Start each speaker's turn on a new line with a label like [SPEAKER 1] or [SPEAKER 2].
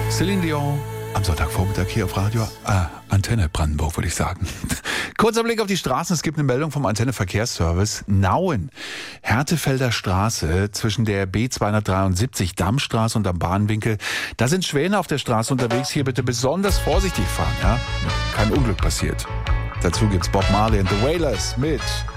[SPEAKER 1] Celine Dion am Sonntagvormittag hier auf Radio Antenne Brandenburg, würde ich sagen. Kurzer Blick auf die Straßen. Es gibt eine Meldung vom Antenne Verkehrsservice. Nauen, Härtefelder Straße zwischen der B273 Dammstraße und am Bahnwinkel. Da sind Schwäne auf der Straße unterwegs. Hier bitte besonders vorsichtig fahren. Ja? Kein Unglück passiert. Dazu gibt's Bob Marley and the Wailers mit